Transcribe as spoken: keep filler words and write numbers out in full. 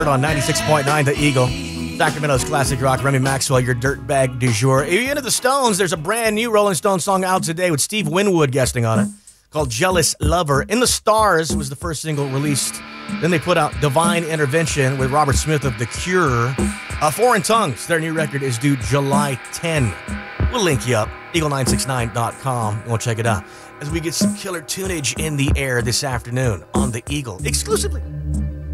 On ninety-six point nine The Eagle, Sacramento's classic rock. Remy Maxwell, your dirtbag du jour. If you're into the Stones, there's a brand new Rolling Stones song out today with Steve Winwood guesting on it called Jealous Lover. In the Stars was the first single released. Then they put out Divine Intervention with Robert Smith of The Cure. Uh, Foreign Tongues, their new record is due July tenth. We'll link you up, eagle nine six nine dot com. Go check it out as we get some killer tunage in the air this afternoon on The Eagle exclusively.